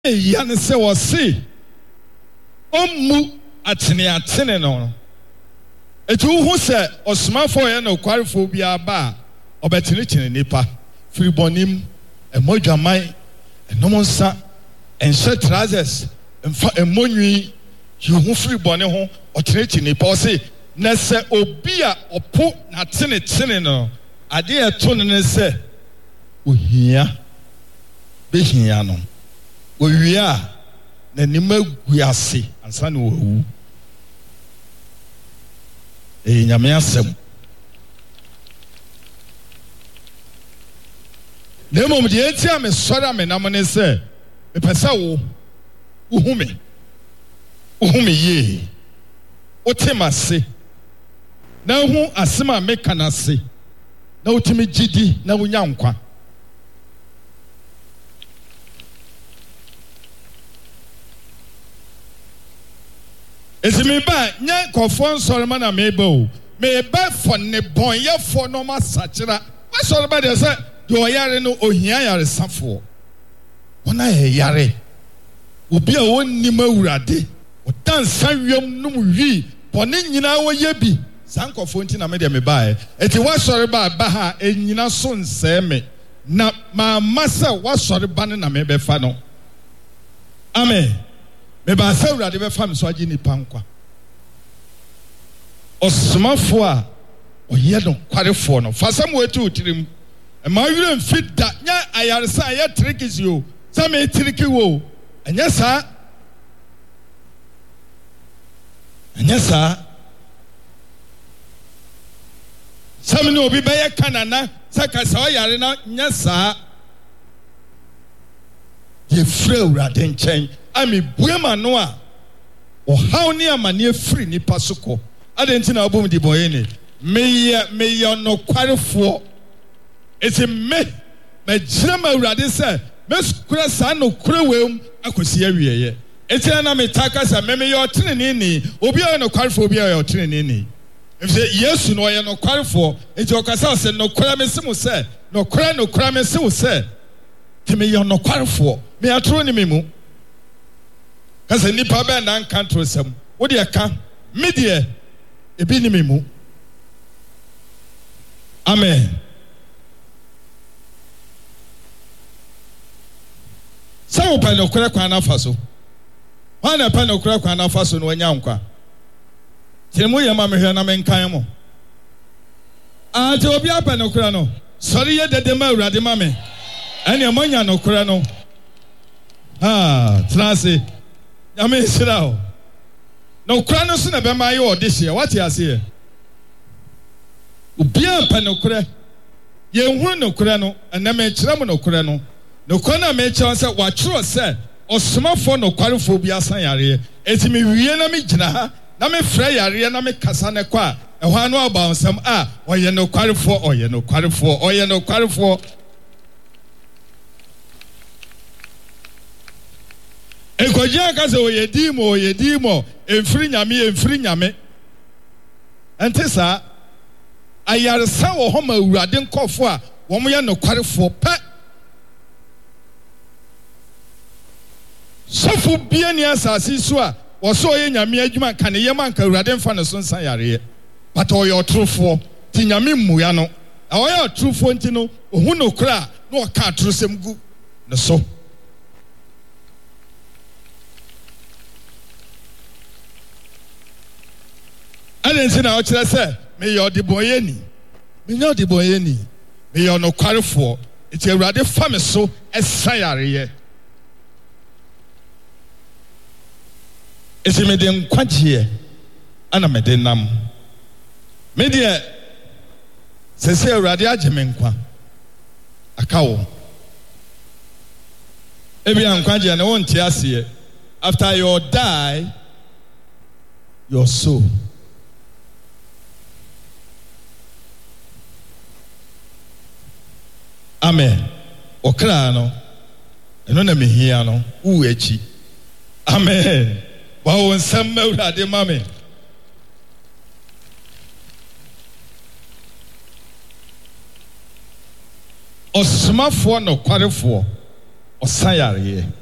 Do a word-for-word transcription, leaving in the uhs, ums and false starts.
Yan se was see. Omu atene atene no. Etu hu se osmafo ye no kwarefo bia ba obetene tene nipa firi bonim emodwaman enomonsa ense trousers emfa emonwi hu firi bone ho otene tene nipa o se na se obi a opo na tene tene no ade eto ne se ohia behia no ohia na nima guase ansa na owu e nyame asem na mom de etia me sori me nam ne se me pesa wo uhume uhume ye otemase na hu asema me kanase na otimi gidi na wonya nkwa Ezimi ba nya kofon sorema na meba o meba for ne bon ye for no ma sachira wa sorema de se de oyare no ohia yare safo wona ye yare obi a wonni mawurade o dan sanwem num wi bone nyina wo ye bi san kofon ti na me de me ba e eti wa soreba ba ha enyina so nse me na ma masa wa soreba ne na me be fa no amen me ba sa urade be fam so agi ni pankwa osmafo a oye no kwarefo no fa sam wetu utirim e ma yure mfida nya ayaresa aye trikisi o sa me triki wo anya sa anya sa sam ni obi be ye kanana saka sa oyare na nya sa ye frɛ urade nkyɛn ami buema no a o haw ni amane free ni pasoko adenti na obum di boye ni meye meye no kwarefo eti me me gyina ma urade se me skura sa no kura wem akosi awieye eti na me taka sa me meye otene ni ni obi a no kwarefo obi a otene ni ni efse yesu no ye no kwarefo eti okasa se no kura me simu se no kura no kura me simu se ti me ye no kwarefo me atro ni me mu kase nipa be na nkantro sem wo de aka media ebi ni memu amen sawo pa no kura kwa na faso wa na pa no kura kwa na faso no anya nkwa temu ye ma mehwe na menkan mo a te obi apa no kura no sori ye dede ma urade ma me ene monya no kura no ah trase Yame Israel. No kranos na be my or this year. What you say? Ubia panokre. Ye hu no krano, and na me chram no krano. No kona me chan say what true say, or smafo no kwalifobia san yare. Eti me wie na me gina ha, na me frɛ yare na me kasa ne kwa. E ho anu aba nsam a, oye no kwalifo, oye no kwalifo, oye no kwalifo. Ekoja kaze oyedimo oyedimo emfiri nyame emfiri nyame ente sa ayaresa wo homa urade nkofo a wo mo ye no kwarefo pe sofu bia ni asase so a wo so ye nyame adwuma kan ye manka urade mfa no so nsan yare but oye otrofo ti nyame mmuya no a oye otrofo nti no ohu no kra na o ka atrosem gu no so Adensi na ochire se me yo de boye ni me yo de boye ni me yo no kwarefo eti awurade fa me so esan yareye esi me de nkwagie ana me de nam me de se se awurade age me nkwa akawo ebi nkwagie na won tie ase after you die your soul Amen. Okra no. Eno na mehia no. Wu echi. Amen. Wa won sam urade mame. Osmafo no kwarefo. Osayare.